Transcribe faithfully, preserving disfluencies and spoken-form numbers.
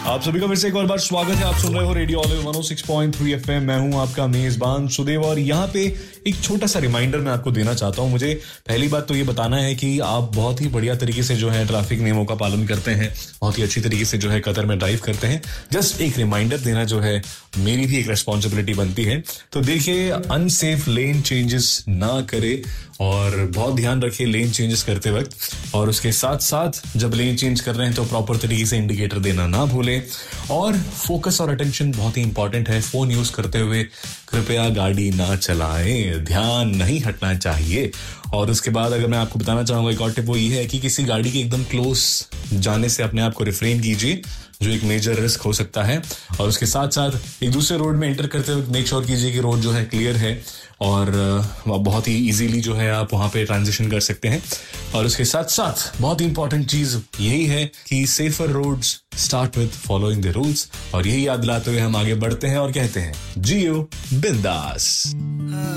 आप सभी का फिर से एक और बार स्वागत है। आप सुन रहे हो रेडियो ऑलिव वन ओ सिक्स पॉइंट थ्री एफएम। मैं हूं आपका मेजबान सुदेव और यहाँ पे एक छोटा सा रिमाइंडर मैं आपको देना चाहता हूं। मुझे पहली बात तो ये बताना है कि आप बहुत ही बढ़िया तरीके से जो है ट्रैफिक नियमों का पालन करते हैं, बहुत ही अच्छी तरीके से जो है कतर में ड्राइव करते हैं। जस्ट एक रिमाइंडर देना जो है मेरी भी एक रेस्पॉन्सिबिलिटी बनती है। तो देखिए, अनसेफ लेन चेंजेस ना करे और बहुत ध्यान रखिए लेन चेंजेस करते वक्त। और उसके साथ साथ जब लेन चेंज कर रहे हैं तो प्रॉपर तरीके से इंडिकेटर देना ना भूलें। और फोकस और अटेंशन बहुत ही इंपॉर्टेंट है। फोन यूज करते हुए कृपया गाड़ी ना चलाएं, ध्यान नहीं हटना चाहिए। और उसके बाद अगर मैं आपको बताना चाहूंगा एक और टिप, वो ये है कि किसी गाड़ी के एकदम क्लोज जाने से अपने आप को रिफ्रेन कीजिए, जो एक मेजर रिस्क हो सकता है। और उसके साथ साथ एक दूसरे रोड में एंटर करते वक्त मेक श्योर कीजिए कि रोड जो है क्लियर है और बहुत ही इजीली जो है आप वहां पे ट्रांजिशन कर सकते हैं। और उसके साथ साथ बहुत ही इंपॉर्टेंट चीज यही है कि safer roads start with following the rules. और यही याद दिलाते हुए हम आगे बढ़ते हैं और कहते हैं जियो बिंदास।